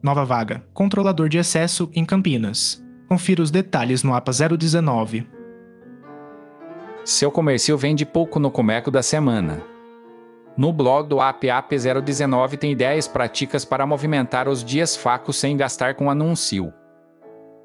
Nova vaga, controlador de excesso em Campinas. Confira os detalhes no APA 019. Seu comércio vende pouco no Comeco da semana. No blog do APAP 019 tem ideias práticas para movimentar os dias fracos sem gastar com anúncio.